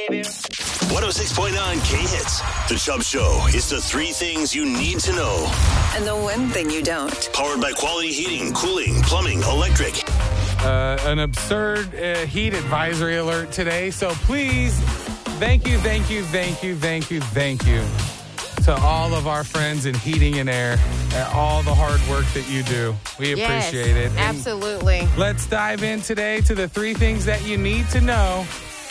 106.9 K-Hits. The Chubb Show is the three things you need to know. And the one thing you don't. Powered by Quality Heating, Cooling, Plumbing, Electric. An absurd heat advisory alert today. So please, thank you to all of our friends in heating and air and all the hard work that you do. We appreciate it. And absolutely. let's dive in today to the three things that you need to know.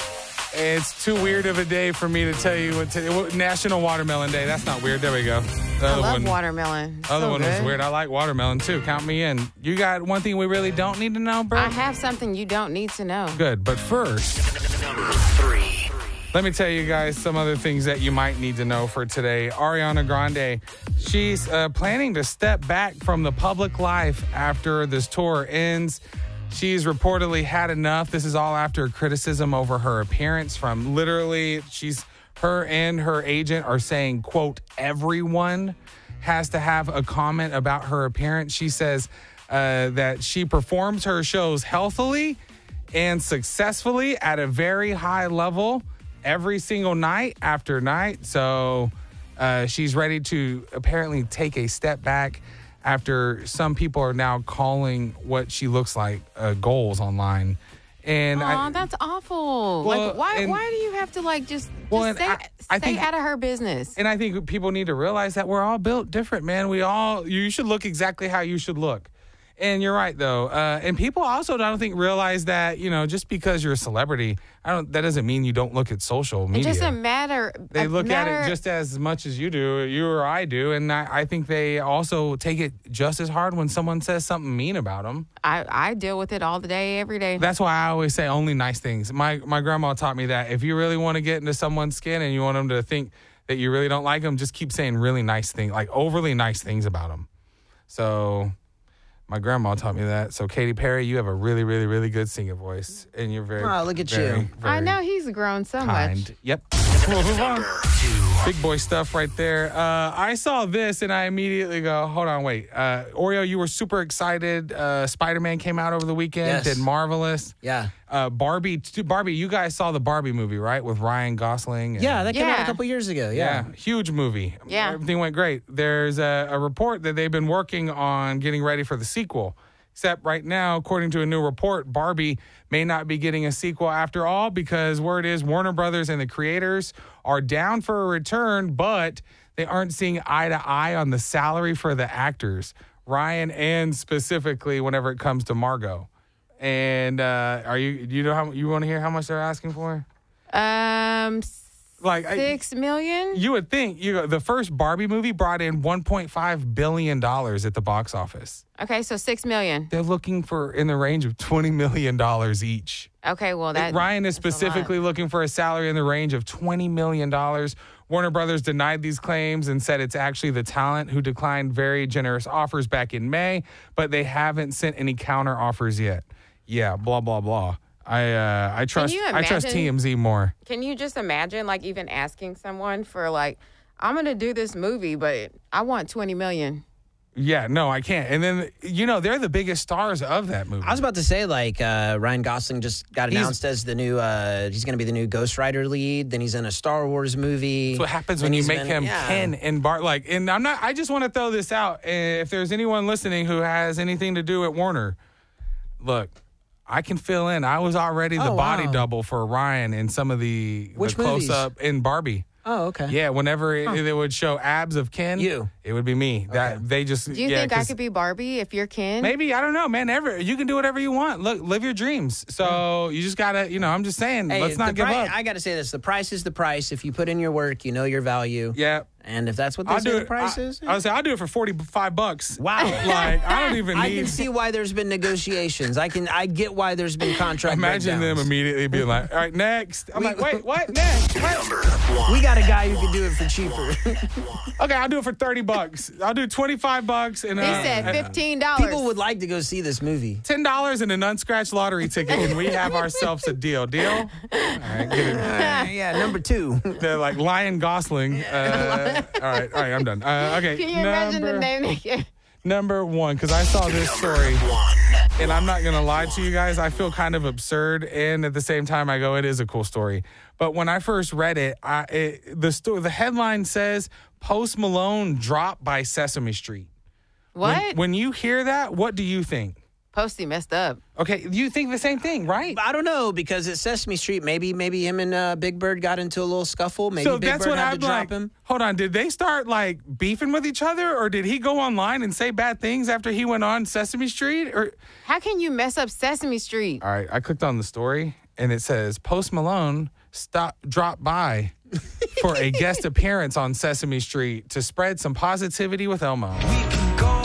It's too weird of a day for me to tell you what National Watermelon Day. That's not weird. There we go. I love watermelon. The other one was weird. I like watermelon too. Count me in. You got one thing we really don't need to know, bro? I have something you don't need to know. Good. But first, Number 3. let me tell you guys some other things that you might need to know for today. Ariana Grande, she's planning to step back from the public life after this tour ends. She's reportedly had enough. This is all after criticism over her appearance from literally, her and her agent are saying, quote, everyone has to have a comment about her appearance. She says that she performs her shows healthily and successfully at a very high level every single night after night. So she's ready to apparently take a step back after some people are now calling what she looks like goals online. And that's awful. Well, why do you have to just stay out of her business? And I think people need to realize that we're all built different, man. You should look exactly how you should look. And you're right, though. And people also, I don't think, realize that, just because you're a celebrity, that doesn't mean you don't look at social media. It doesn't matter. They look at it just as much as you or I do. And I think they also take it just as hard when someone says something mean about them. I deal with it all the day, every day. That's why I always say only nice things. My grandma taught me that if you really want to get into someone's skin and you want them to think that you really don't like them, just keep saying really nice things, like overly nice things about them. So my grandma taught me that. So, Katy Perry, you have a really, really, really good singing voice. And you're very, look at very, you. very I know he's grown so kind. much. Yep. We'll move on. Big boy stuff right there. I saw this and I immediately go, hold on, wait. Oreo, you were super excited. Spider-Man came out over the weekend. Yes. Did marvelous. Yeah. Barbie, you guys saw the Barbie movie, right? With Ryan Gosling. Yeah, that came out a couple years ago. Yeah. Huge movie. Yeah. Everything went great. There's a report that they've been working on getting ready for the sequel. Except right now, according to a new report, Barbie may not be getting a sequel after all because word is Warner Brothers and the creators are down for a return, but they aren't seeing eye to eye on the salary for the actors, Ryan and specifically whenever it comes to Margot. And do you know how you want to hear how much they're asking for? $6 million? You would think the first Barbie movie brought in $1.5 billion at the box office. Okay, so $6 million. They're looking for in the range of $20 million each. Okay, well, Ryan is specifically looking for a salary in the range of $20 million. Warner Brothers denied these claims and said it's actually the talent who declined very generous offers back in May, but they haven't sent any counter offers yet. Yeah, blah, blah, blah. I trust TMZ more. Can you just imagine even asking someone for I'm going to do this movie, but I want $20 million. Yeah, no, I can't. And then, they're the biggest stars of that movie. I was about to say, Ryan Gosling just got announced as the new, he's going to be the new Ghost Rider lead. Then he's in a Star Wars movie. That's what happens when you make him Ken and Bart. And I just want to throw this out. If there's anyone listening who has anything to do at Warner, look, I can fill in. I was already the body double for Ryan in some of the close-up in Barbie. Oh, okay. Yeah, whenever they would show abs of Ken, it would be me. Okay. They just. Do you think I could be Barbie if you're Ken? Maybe, I don't know, man. You can do whatever you want. Look, live your dreams. So you just gotta, I'm just saying, let's not give up. I gotta say this: the price is the price. If you put in your work, you know your value. Yeah. And if that's what they say the price is, I'll say I'll do it for $45. Wow! I don't even need. I can see why there's been negotiations. I get why there's been contract. Imagine breakdowns. them immediately being like, "All right, next." I'm like, "Wait, what? Next? What?" We got a guy who can do it for cheaper. Okay, I'll do it for $30. I'll do $25 and he said $15. People would like to go see this movie. $10 and an unscratched lottery ticket, and we have ourselves a deal. Deal? All right, get it. Yeah, number 2. They're like Ryan Gosling. All right, I'm done. Okay. Can you imagine the name again? Number 1, because I saw this story. And I'm not going to lie to you guys. I feel kind of absurd. And at the same time, I go, it is a cool story. But when I first read it, the headline says, Post Malone dropped by Sesame Street. What? When you hear that, what do you think? Posty messed up. Okay, you think the same thing, right? I don't know, because at Sesame Street, maybe him and Big Bird got into a little scuffle. Maybe So Big that's Bird what had I'm to drop like. him. Hold on, did they start like beefing with each other, or did he go online and say bad things after he went on Sesame Street? Or How can you mess up Sesame Street? all right, I clicked on the story and it says Post Malone dropped by for a guest appearance on Sesame Street to spread some positivity with Elmo.